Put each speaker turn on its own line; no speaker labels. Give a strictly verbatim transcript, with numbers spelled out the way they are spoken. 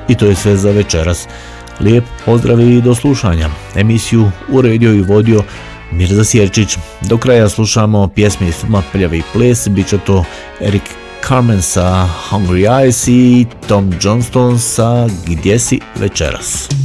I to je sve za večeras. Lijep pozdrav i do slušanja. Emisiju uredio i vodio Mirza Sjerčić. Do kraja slušamo pjesme iz filma Prljavi ples, bit će to Eric Carmen sa Hungry Eyes i Tom Johnston sa Gdje si večeras.